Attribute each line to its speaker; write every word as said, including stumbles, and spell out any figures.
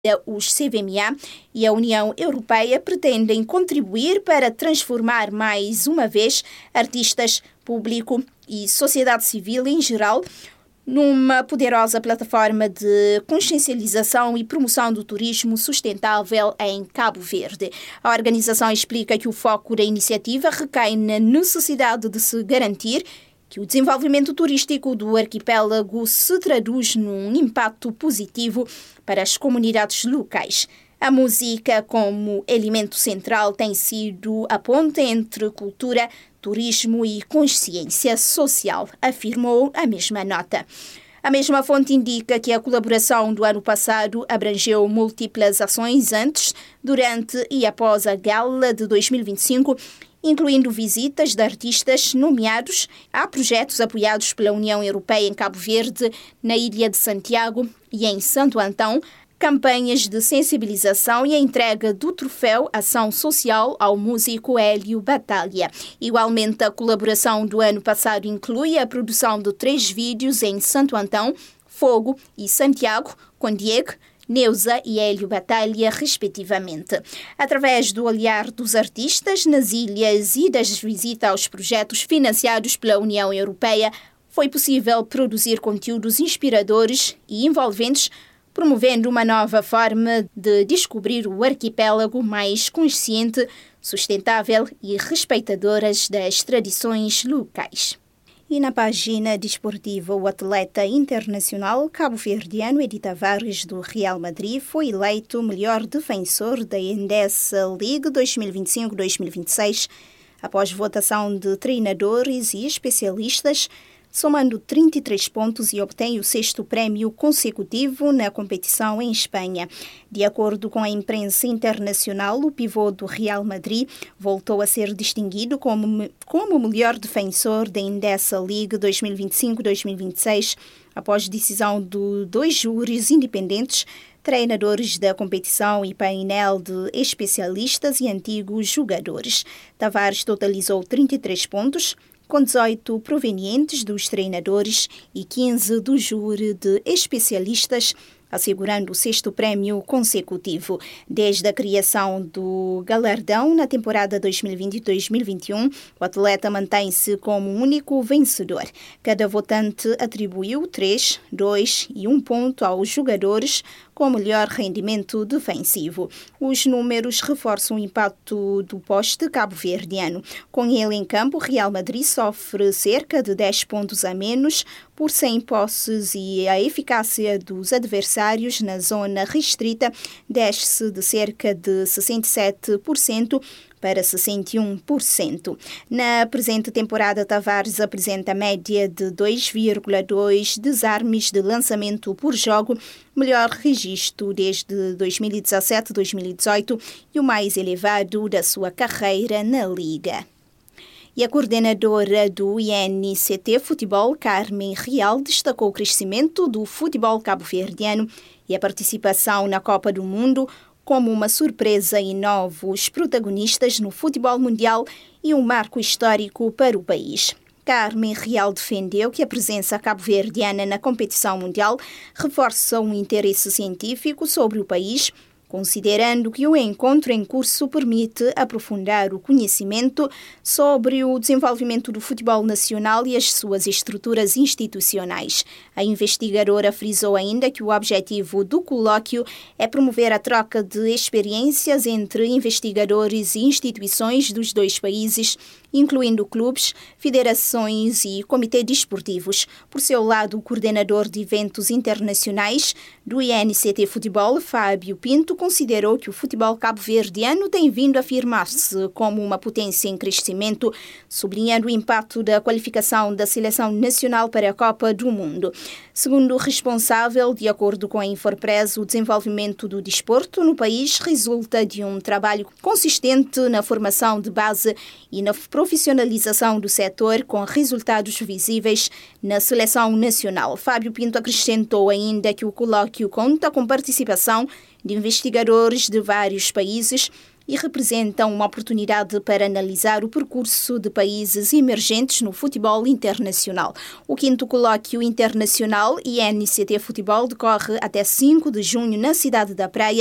Speaker 1: Os C V M A e a União Europeia pretendem contribuir para transformar mais uma vez artistas, público e sociedade civil em geral numa poderosa plataforma de consciencialização e promoção do turismo sustentável em Cabo Verde. A organização explica que o foco da iniciativa recai na necessidade de se garantir que o desenvolvimento turístico do arquipélago se traduz num impacto positivo para as comunidades locais. A música, como elemento central, tem sido a ponte entre cultura, turismo e consciência social, afirmou a mesma nota. A mesma fonte indica que a colaboração do ano passado abrangeu múltiplas ações antes, durante e após a gala de dois mil e vinte e cinco, incluindo visitas de artistas nomeados a projetos apoiados pela União Europeia em Cabo Verde, na Ilha de Santiago e em Santo Antão, campanhas de sensibilização e a entrega do troféu Ação Social ao músico Hélio Batalha. Igualmente, a colaboração do ano passado inclui a produção de três vídeos em Santo Antão, Fogo e Santiago, com Diego, Neuza e Hélio Batalha, respectivamente. Através do olhar dos artistas nas ilhas e das visitas aos projetos financiados pela União Europeia, foi possível produzir conteúdos inspiradores e envolventes, promovendo uma nova forma de descobrir o arquipélago mais consciente, sustentável e respeitadoras das tradições locais. E na página desportiva, o atleta internacional cabo-verdiano Edi Tavares, do Real Madrid, foi eleito o melhor defensor da Endesa League dois mil e vinte e cinco dois mil e vinte e seis, após votação de treinadores e especialistas, somando trinta e três pontos e obtém o sexto prémio consecutivo na competição em Espanha. De acordo com a imprensa internacional, o pivô do Real Madrid voltou a ser distinguido como, como o melhor defensor da Endesa League dois mil e vinte e cinco dois mil e vinte e seis, após decisão de dois júris independentes, treinadores da competição e painel de especialistas e antigos jogadores. Tavares totalizou trinta e três pontos, com dezoito provenientes dos treinadores e quinze do júri de especialistas, assegurando o sexto prémio consecutivo. Desde a criação do galardão na temporada dois mil e vinte e dois mil e vinte e um, o atleta mantém-se como o único vencedor. Cada votante atribuiu três, dois e um ponto aos jogadores com melhor rendimento defensivo. Os números reforçam o impacto do poste cabo-verdiano. Com ele em campo, o Real Madrid sofre cerca de dez pontos a menos por cem posses e a eficácia dos adversários na zona restrita desce de cerca de sessenta e sete por cento para sessenta e um por cento. Na presente temporada, Tavares apresenta a média de dois vírgula dois desarmes de lançamento por jogo, melhor registro desde dois mil e dezassete dois mil e dezoito e o mais elevado da sua carreira na Liga. E a coordenadora do I N C T Futebol, Carmen Real, destacou o crescimento do futebol cabo-verdiano e a participação na Copa do Mundo como uma surpresa e novos protagonistas no futebol mundial e um marco histórico para o país. Carmen Real defendeu que a presença cabo-verdiana na competição mundial reforça um interesse científico sobre o país, considerando que o encontro em curso permite aprofundar o conhecimento sobre o desenvolvimento do futebol nacional e as suas estruturas institucionais. A investigadora frisou ainda que o objetivo do colóquio é promover a troca de experiências entre investigadores e instituições dos dois países, incluindo clubes, federações e comitês desportivos. Por seu lado, o coordenador de eventos internacionais do I N C T Futebol, Fábio Pinto, considerou que o futebol cabo-verdiano tem vindo a afirmar-se como uma potência em crescimento, sublinhando o impacto da qualificação da seleção nacional para a Copa do Mundo. Segundo o responsável, de acordo com a Infopress, o desenvolvimento do desporto no país resulta de um trabalho consistente na formação de base e na profissionalização do setor, com resultados visíveis na seleção nacional. Fábio Pinto acrescentou ainda que o colóquio conta com participação de investigadores de vários países e representam uma oportunidade para analisar o percurso de países emergentes no futebol internacional. O quinto colóquio internacional I N C T Futebol decorre até cinco de junho na cidade da Praia